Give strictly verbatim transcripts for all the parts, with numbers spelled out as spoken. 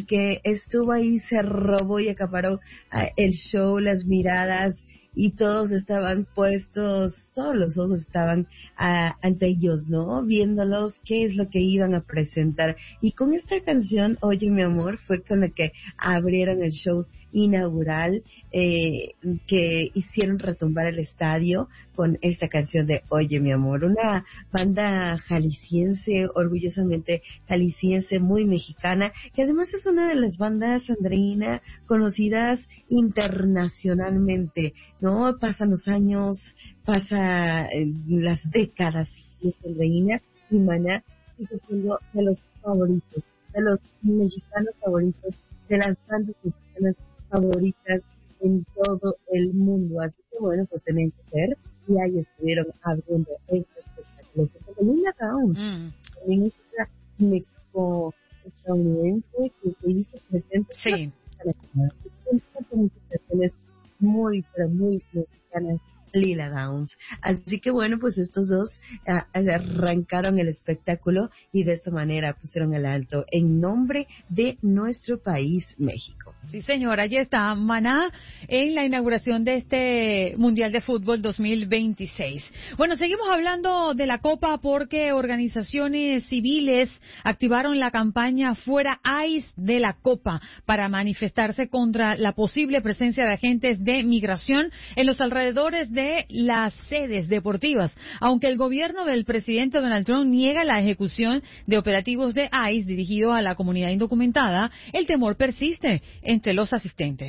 el que estuvo ahí se robó y acaparó uh, el show, las miradas, y todos estaban puestos, todos los ojos estaban uh, ante ellos, ¿no? Viéndolos, qué es lo que iban a presentar. Y con esta canción, Oye mi amor, fue con la que abrieron el show inaugural, eh, que hicieron retumbar el estadio con esta canción de Oye mi amor. Una banda jalisciense, orgullosamente jalisciense, muy mexicana, que además es una de las bandas, Andreina, conocidas internacionalmente, ¿no? Pasan los años, pasa eh, las décadas, y Andreina y Maná es uno de los favoritos, de los mexicanos favoritos, de las bandas mexicanas favoritas en todo el mundo. Así que bueno, pues tienen que ser, y ahí estuvieron abriendo este espectáculo. Lila Downs, mm. también es una México estadounidense que se hizo presente. Sí. Con canciones muy, pero muy mexicanas, Lila Downs. Así que bueno, pues estos dos uh, arrancaron el espectáculo y de esta manera pusieron el alto en nombre de nuestro país, México. Sí, señora, allí está Maná en la inauguración de este Mundial de Fútbol dos mil veintiséis. Bueno, seguimos hablando de la Copa porque organizaciones civiles activaron la campaña Fuera ICE de la Copa para manifestarse contra la posible presencia de agentes de migración en los alrededores de las sedes deportivas. Aunque el gobierno del presidente Donald Trump niega la ejecución de operativos de ICE dirigidos a la comunidad indocumentada, el temor persiste entre los asistentes.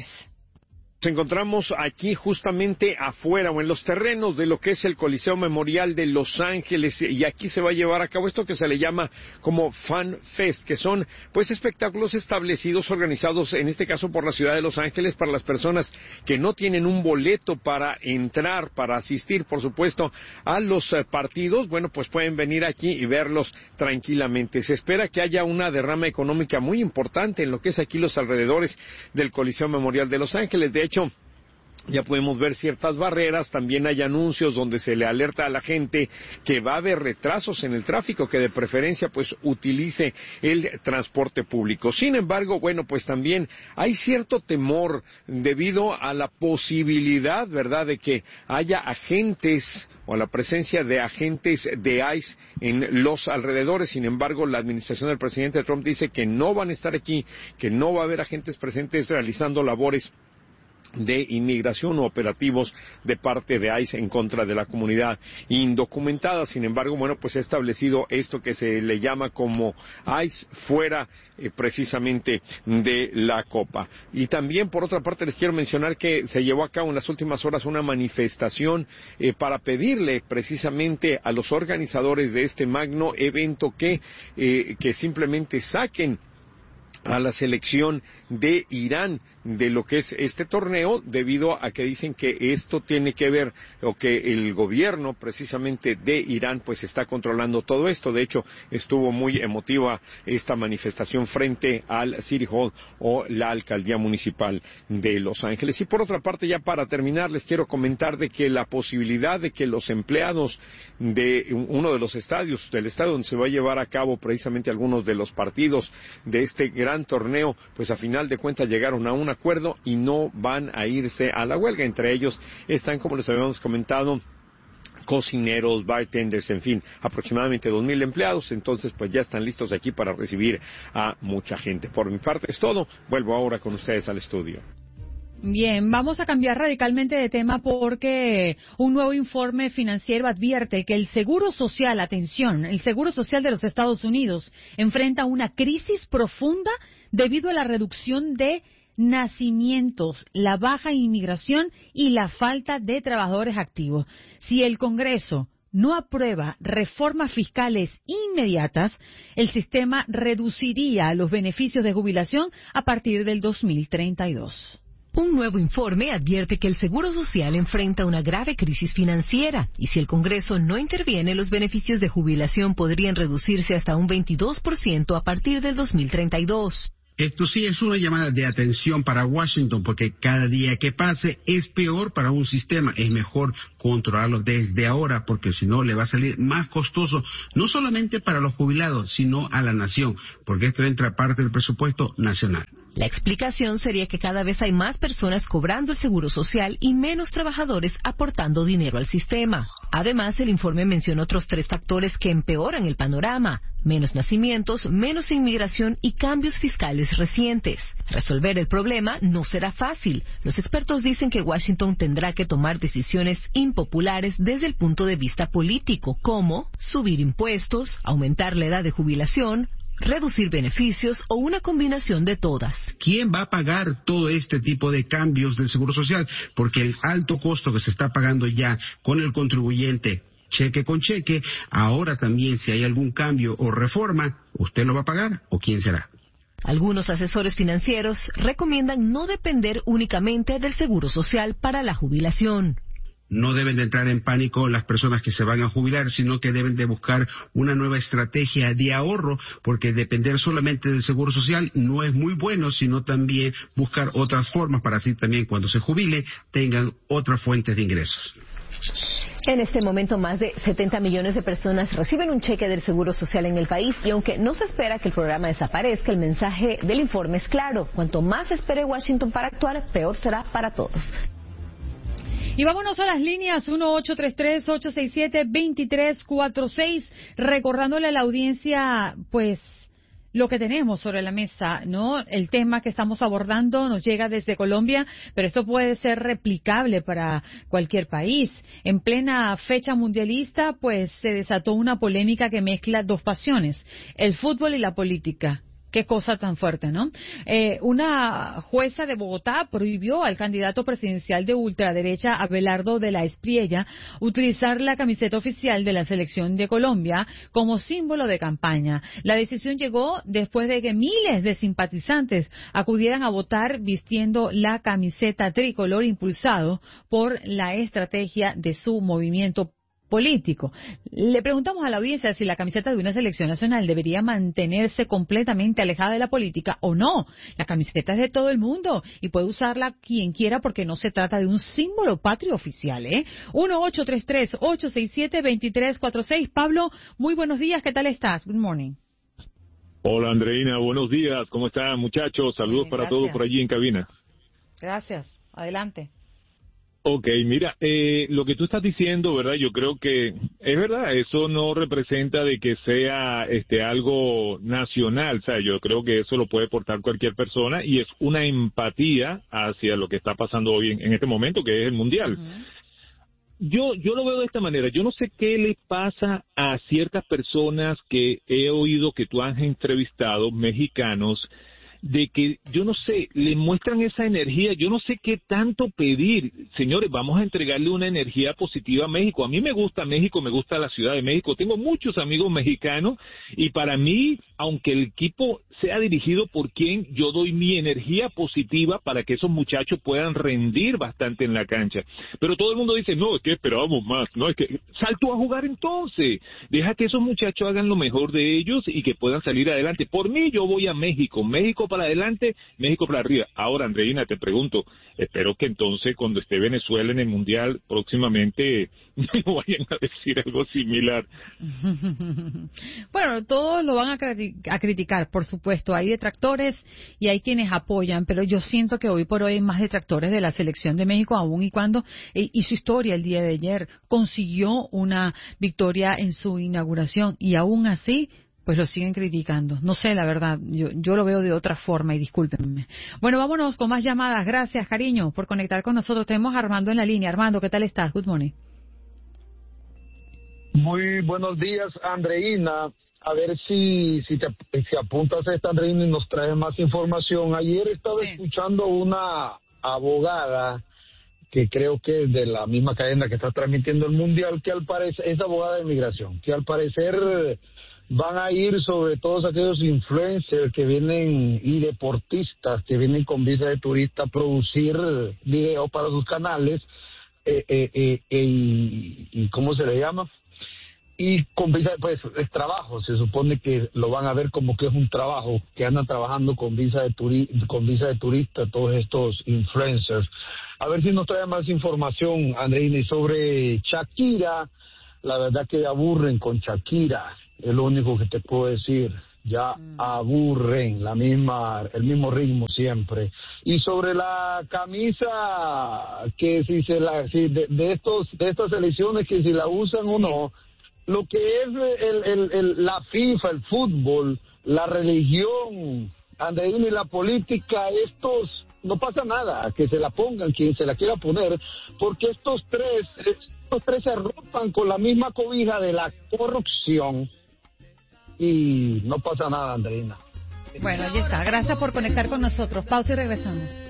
Nos encontramos aquí justamente afuera o en los terrenos de lo que es el Coliseo Memorial de Los Ángeles, y aquí se va a llevar a cabo esto que se le llama como Fan Fest, que son pues espectáculos establecidos, organizados en este caso por la ciudad de Los Ángeles para las personas que no tienen un boleto para entrar, para asistir por supuesto a los partidos. Bueno, pues pueden venir aquí y verlos tranquilamente. Se espera que haya una derrama económica muy importante en lo que es aquí los alrededores del Coliseo Memorial de Los Ángeles. De hecho, ya podemos ver ciertas barreras, también hay anuncios donde se le alerta a la gente que va a haber retrasos en el tráfico, que de preferencia pues utilice el transporte público. Sin embargo, bueno, pues también hay cierto temor debido a la posibilidad, ¿verdad?, de que haya agentes o a la presencia de agentes de ICE en los alrededores. Sin embargo, la administración del presidente Trump dice que no van a estar aquí, que no va a haber agentes presentes realizando labores de inmigración o operativos de parte de ICE en contra de la comunidad indocumentada. Sin embargo, bueno, pues ha establecido esto que se le llama como ICE fuera eh, precisamente de la Copa. Y también, por otra parte, les quiero mencionar que se llevó a cabo en las últimas horas una manifestación eh, para pedirle precisamente a los organizadores de este magno evento que, eh, que simplemente saquen a la selección de Irán de lo que es este torneo, debido a que dicen que esto tiene que ver, o que el gobierno precisamente de Irán pues está controlando todo esto. De hecho, estuvo muy emotiva esta manifestación frente al City Hall o la alcaldía municipal de Los Ángeles. Y por otra parte, ya para terminar, les quiero comentar de que la posibilidad de que los empleados de uno de los estadios, del estadio donde se va a llevar a cabo precisamente algunos de los partidos de este gran torneo, pues a final de cuentas llegaron a un acuerdo y no van a irse a la huelga. Entre ellos están, como les habíamos comentado, cocineros, bartenders, en fin, aproximadamente dos mil empleados. Entonces pues ya están listos aquí para recibir a mucha gente. Por mi parte es todo. Vuelvo ahora con ustedes al estudio. Bien, vamos a cambiar radicalmente de tema porque un nuevo informe financiero advierte que el Seguro Social, atención, el Seguro Social de los Estados Unidos enfrenta una crisis profunda debido a la reducción de nacimientos, la baja inmigración y la falta de trabajadores activos. Si el Congreso no aprueba reformas fiscales inmediatas, el sistema reduciría los beneficios de jubilación a partir del dos mil treinta y dos. Un nuevo informe advierte que el Seguro Social enfrenta una grave crisis financiera y si el Congreso no interviene, los beneficios de jubilación podrían reducirse hasta un veintidós por ciento a partir del dos mil treinta y dos. Esto sí es una llamada de atención para Washington, porque cada día que pase es peor para un sistema. Es mejor controlarlo desde ahora, porque si no le va a salir más costoso, no solamente para los jubilados, sino a la nación, porque esto entra parte del presupuesto nacional. La explicación sería que cada vez hay más personas cobrando el seguro social y menos trabajadores aportando dinero al sistema. Además, el informe menciona otros tres factores que empeoran el panorama: menos nacimientos, menos inmigración y cambios fiscales recientes. Resolver el problema no será fácil. Los expertos dicen que Washington tendrá que tomar decisiones impopulares desde el punto de vista político, como subir impuestos, aumentar la edad de jubilación, reducir beneficios o una combinación de todas. ¿Quién va a pagar todo este tipo de cambios del Seguro Social? Porque el alto costo que se está pagando ya con el contribuyente, cheque con cheque, ahora también si hay algún cambio o reforma, ¿usted lo va a pagar o quién será? Algunos asesores financieros recomiendan no depender únicamente del Seguro Social para la jubilación. No deben de entrar en pánico las personas que se van a jubilar, sino que deben de buscar una nueva estrategia de ahorro, porque depender solamente del Seguro Social no es muy bueno, sino también buscar otras formas para así también cuando se jubile tengan otras fuentes de ingresos. En este momento, más de setenta millones de personas reciben un cheque del Seguro Social en el país, y aunque no se espera que el programa desaparezca, el mensaje del informe es claro: cuanto más espere Washington para actuar, peor será para todos. Y vámonos a las líneas uno ocho tres tres, ocho seis siete, dos tres cuatro seis, recordándole a la audiencia, pues, lo que tenemos sobre la mesa, ¿no? El tema que estamos abordando nos llega desde Colombia, pero esto puede ser replicable para cualquier país. En plena fecha mundialista, pues, se desató una polémica que mezcla dos pasiones: el fútbol y la política. Qué cosa tan fuerte, ¿no? Eh, una jueza de Bogotá prohibió al candidato presidencial de ultraderecha, Abelardo de la Espriella, utilizar la camiseta oficial de la selección de Colombia como símbolo de campaña. La decisión llegó después de que miles de simpatizantes acudieran a votar vistiendo la camiseta tricolor, impulsado por la estrategia de su movimiento político. Le preguntamos a la audiencia si la camiseta de una selección nacional debería mantenerse completamente alejada de la política o no. La camiseta es de todo el mundo y puede usarla quien quiera, porque no se trata de un símbolo patrio oficial, ¿eh? uno ocho tres tres, ocho seis siete, dos tres cuatro seis. Pablo, muy buenos días, ¿qué tal estás? Good morning. Hola, Andreina, buenos días, ¿cómo están, muchachos? Saludos Bien, para todos por allí en cabina. Gracias, adelante. Ok, mira, eh, lo que tú estás diciendo, ¿verdad? Yo creo que es verdad, eso no representa de que sea este algo nacional, o sea, yo creo que eso lo puede portar cualquier persona y es una empatía hacia lo que está pasando hoy en, en este momento, que es el Mundial. Uh-huh. Yo, yo lo veo de esta manera. Yo no sé qué le pasa a ciertas personas que he oído que tú has entrevistado, mexicanos, de que, yo no sé, le muestran esa energía. Yo no sé qué tanto pedir. Señores, vamos a entregarle una energía positiva a México. A mí me gusta México, me gusta la Ciudad de México. Tengo muchos amigos mexicanos y para mí, aunque el equipo sea dirigido por quien, yo doy mi energía positiva para que esos muchachos puedan rendir bastante en la cancha. Pero todo el mundo dice, no, es que esperábamos más, no, es que salto a jugar entonces. Deja que esos muchachos hagan lo mejor de ellos y que puedan salir adelante. Por mí, yo voy a México. México para adelante, México para arriba. Ahora, Andreina, te pregunto, espero que entonces cuando esté Venezuela en el Mundial próximamente no vayan a decir algo similar. Bueno, todos lo van a, crit- a criticar, por supuesto. Hay detractores y hay quienes apoyan, pero yo siento que hoy por hoy hay más detractores de la selección de México, aún y cuando eh, hizo historia el día de ayer, consiguió una victoria en su inauguración y aún así pues lo siguen criticando. No sé, la verdad, yo, yo lo veo de otra forma y discúlpenme. Bueno, vámonos con más llamadas. Gracias, cariño, por conectar con nosotros. Tenemos a Armando en la línea. Armando, ¿qué tal estás? Good morning. Muy buenos días, Andreina. A ver si si te si apuntas a esta, Andreina, y nos traes más información. Ayer estaba sí. escuchando una abogada que creo que es de la misma cadena que está transmitiendo el Mundial, que al parecer es abogada de inmigración, que al parecer van a ir sobre todos aquellos influencers que vienen y deportistas que vienen con visa de turista a producir videos para sus canales eh, eh, eh, eh, y, y ¿cómo se le llama? y con visa, pues es trabajo, se supone que lo van a ver como que es un trabajo, que andan trabajando con visa de turi con visa de turista, todos estos influencers. A ver si nos trae más información, Andreina, y sobre Shakira. La verdad que aburren con Shakira, es lo único que te puedo decir. Ya mm. aburren la misma, el mismo ritmo siempre. Y sobre la camisa, que si se la, si de, de estos, de estas elecciones, que si la usan sí. o no, lo que es el, el, el, la FIFA, el fútbol, la religión, Andreina, y la política, estos, no pasa nada, que se la pongan quien se la quiera poner, porque estos tres, estos tres se arropan con la misma cobija de la corrupción, y no pasa nada, Andreina. Bueno, ahí está. Gracias por conectar con nosotros. Pausa y regresamos.